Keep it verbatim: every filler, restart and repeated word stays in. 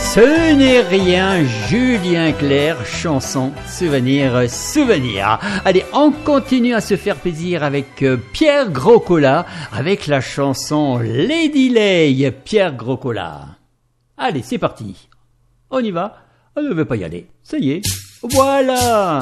Ce n'est rien, Julien Clerc, chanson, souvenir, souvenir. Allez, on continue à se faire plaisir avec Pierre Groscola, avec la chanson Lady Lay, Pierre Groscola. Allez, c'est parti. On y va. On ne veut pas y aller. Ça y est. Voilà.